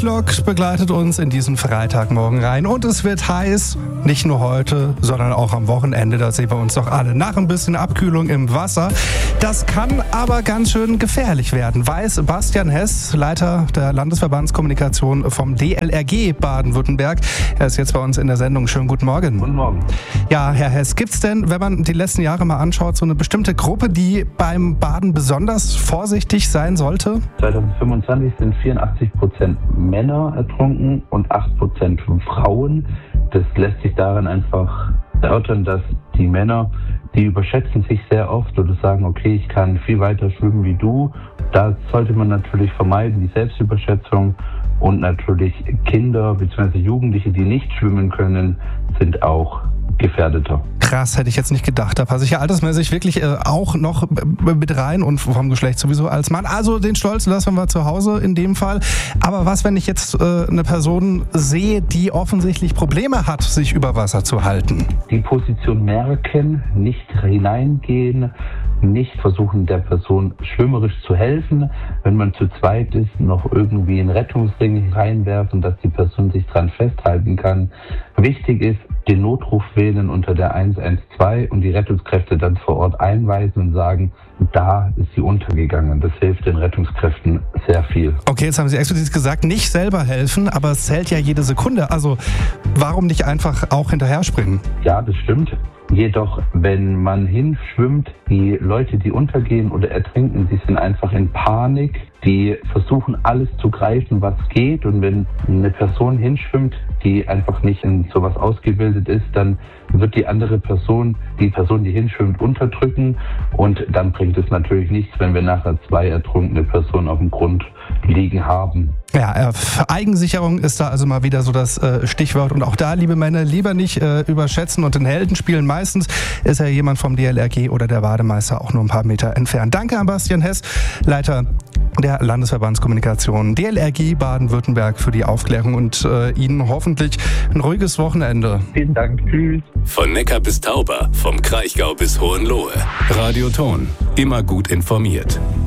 Clock begleitet uns in diesen Freitagmorgen rein und es wird heiß, nicht nur heute, sondern auch am Wochenende, da sehen wir uns doch alle nach ein bisschen Abkühlung im Wasser. Das kann aber ganz schön gefährlich werden, weiß Bastian Hess, Leiter der Landesverbandskommunikation vom DLRG Baden-Württemberg. Er ist jetzt bei uns in der Sendung. Schönen guten Morgen. Guten Morgen. Ja, Herr Hess, gibt's denn, wenn man die letzten Jahre mal anschaut, so eine bestimmte Gruppe, die beim Baden besonders vorsichtig sein sollte? 2025 sind 84% Männer ertrunken und 8% Frauen. Das lässt sich daran einfach erörtern, dass die Männer, die überschätzen sich sehr oft oder sagen, okay, ich kann viel weiter schwimmen wie du. Da sollte man natürlich vermeiden, die Selbstüberschätzung. Und natürlich Kinder bzw. Jugendliche, die nicht schwimmen können, sind auch gefährdeter. Krass, hätte ich jetzt nicht gedacht. Da passe ich ja altersmäßig wirklich auch noch mit rein und vom Geschlecht sowieso als Mann. Also den Stolz lassen wir zu Hause in dem Fall. Aber was, wenn ich jetzt eine Person sehe, die offensichtlich Probleme hat, sich über Wasser zu halten? Die Position merken, nicht hineingehen, nicht versuchen, der Person schwimmerisch zu helfen. Wenn man zu zweit ist, noch irgendwie einen Rettungsring reinwerfen, dass die Person sich dran festhalten kann. Wichtig ist, den Notruf wählen unter der 112 und die Rettungskräfte dann vor Ort einweisen und sagen, da ist sie untergegangen. Das hilft den Rettungskräften sehr viel. Okay, jetzt haben Sie explizit gesagt, nicht selber helfen, aber es zählt ja jede Sekunde. Also warum nicht einfach auch hinterher springen? Ja, das stimmt. Jedoch, wenn man hinschwimmt, die Leute, die untergehen oder ertrinken, die sind einfach in Panik. Die versuchen alles zu greifen, was geht. Und wenn eine Person hinschwimmt, die einfach nicht in sowas ausgebildet ist, dann wird die andere Person, die Person, die hinschwimmt, unterdrücken. Und dann bringt es natürlich nichts, wenn wir nachher 2 ertrunkene Personen auf dem Grund liegen haben. Ja, Eigensicherung ist da also mal wieder so das Stichwort. Und auch da, liebe Männer, lieber nicht überschätzen und den Helden spielen. Meistens ist ja jemand vom DLRG oder der Bademeister auch nur ein paar Meter entfernt. Danke an Bastian Hess, Leiter der Landesverbandskommunikation DLRG Baden-Württemberg für die Aufklärung und Ihnen hoffentlich ein ruhiges Wochenende. Vielen Dank. Tschüss. Von Neckar bis Tauber, vom Kraichgau bis Hohenlohe. Radio Ton, immer gut informiert.